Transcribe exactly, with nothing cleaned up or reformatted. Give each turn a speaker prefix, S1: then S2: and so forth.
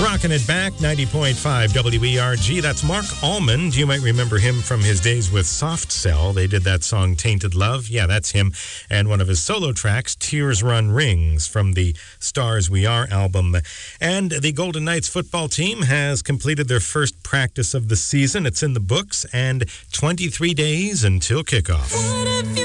S1: Rocking it back, ninety point five W E R G. That's Mark Almond. You might remember him from his days with Soft Cell. They did that song, Tainted Love. Yeah, that's him. And one of his solo tracks, Tears Run Rings, from the Stars We Are album. And the Golden Knights football team has completed their first practice of the season. It's in the books, and twenty-three days until kickoff.